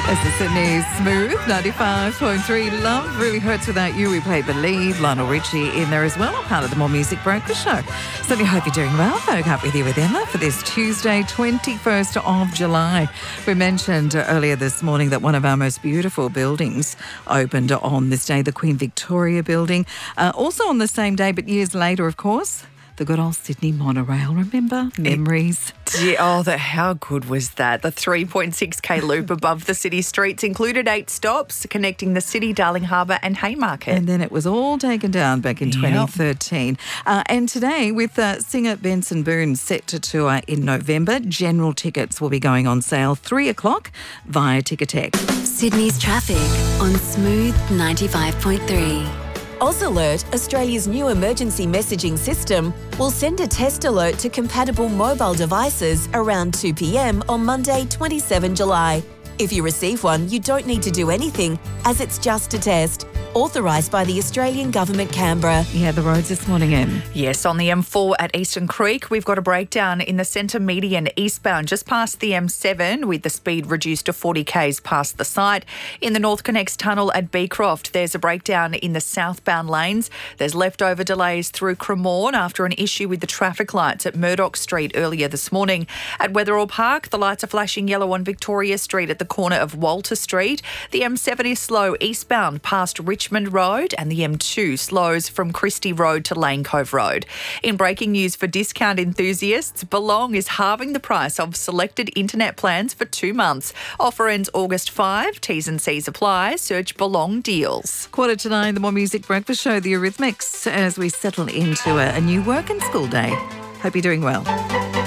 This is Sydney's Smooth 95.3. Love Really Hurts Without You. We played Believe, Lionel Richie in there as well, part of the More Music Breakfast Show. Certainly hope you're doing well. Woke up with you with Emma for this Tuesday, 21st of July. We mentioned earlier this morning that one of our most beautiful buildings opened on this day, the Queen Victoria building. Also on the same day, but years later, of course, the good old Sydney monorail, remember? Memories. Yeah, how good was that? The 3.6k loop above the city streets included 8 stops connecting the city, Darling Harbour and Haymarket. And then it was all taken down back in 2013. And today, with singer Benson Boone set to tour in November, general tickets will be going on sale 3 o'clock via Ticketek. Sydney's traffic on Smooth 95.3. AusAlert, Australia's new emergency messaging system, will send a test alert to compatible mobile devices around 2 p.m. on Monday, 27 July. If you receive one, you don't need to do anything, as it's just a test. Authorised by the Australian Government, Canberra. Yeah, the roads this morning, Em. Yes, on the M4 at Eastern Creek, we've got a breakdown in the centre median eastbound just past the M7 with the speed reduced to 40 k's past the site. In the North Connects tunnel at Beecroft, there's a breakdown in the southbound lanes. There's leftover delays through Cremorne after an issue with the traffic lights at Murdoch Street earlier this morning. At Wetherill Park, the lights are flashing yellow on Victoria Street at the corner of Walter Street. The M7 is slow eastbound past Richmond Road, and the M2 slows from Christie Road to Lane Cove Road. In breaking news for discount enthusiasts, Belong is halving the price of selected internet plans for 2 months. Offer ends August 5. T's and C's apply. Search Belong Deals. 8:45, the More Music Breakfast Show, The Eurythmics, as we settle into a new work and school day. Hope you're doing well.